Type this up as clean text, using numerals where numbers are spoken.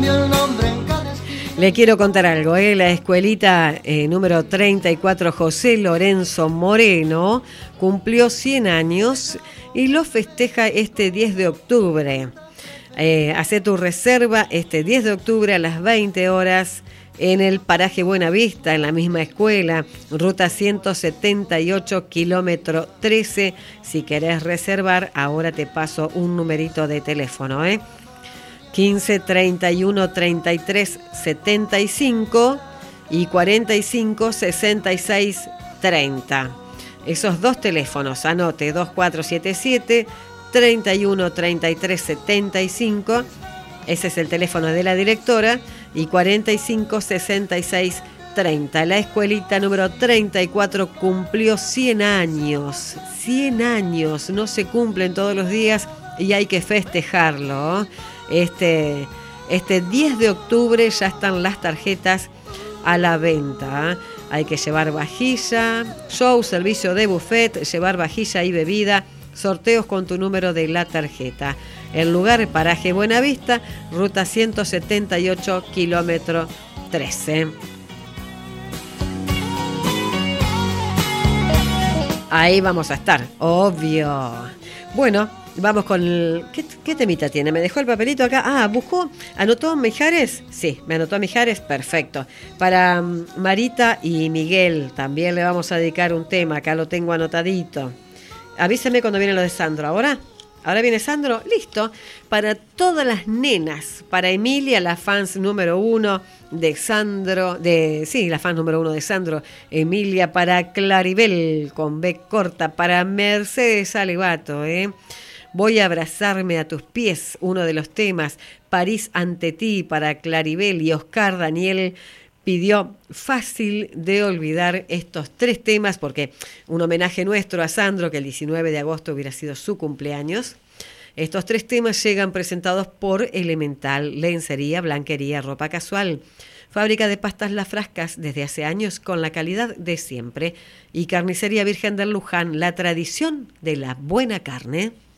cambio el nombre en cada esquina. Le quiero contar algo, la escuelita número 34 José Lorenzo Moreno cumplió 100 años y lo festeja este 10 de octubre. Hacé tu reserva este 10 de octubre a las 20 horas en el paraje Buenavista, en la misma escuela, ruta 178, kilómetro 13. Si querés reservar, ahora te paso un numerito de teléfono, 15 31 33 75 y 45 66 30. Esos dos teléfonos, anote 2477 31 33 75. Ese es el teléfono de la directora, y 45 66 30. La escuelita número 34 cumplió 100 años. 100 años, no se cumplen todos los días y hay que festejarlo. Este 10 de octubre ya están las tarjetas a la venta. Hay que llevar vajilla, show, servicio de buffet, llevar vajilla y bebida, sorteos con tu número de la tarjeta. El lugar, paraje Buenavista, ruta 178, kilómetro 13. Ahí vamos a estar, obvio. Bueno, vamos con el... ¿Qué temita tiene? ¿Me dejó el papelito acá? ¿Buscó? ¿Anotó Mijares? Sí, me anotó Mijares, perfecto. Para Marita y Miguel también le vamos a dedicar un tema, acá lo tengo anotadito. Avíseme cuando viene lo de Sandro. ¿Ahora viene Sandro? Listo. Para todas las nenas, para Emilia, la fans número 1 de Sandro, la fans número 1 de Sandro, Emilia, para Claribel, con B corta, para Mercedes Alevato, Voy a abrazarme a tus pies, uno de los temas, París ante ti, para Claribel, y Oscar Daniel pidió Fácil de olvidar. Estos 3 temas, porque un homenaje nuestro a Sandro, que el 19 de agosto hubiera sido su cumpleaños. Estos 3 temas llegan presentados por Elemental, lencería, blanquería, ropa casual. Fábrica de pastas Las Frascas, desde hace años con la calidad de siempre. Y Carnicería Virgen del Luján, la tradición de la buena carne.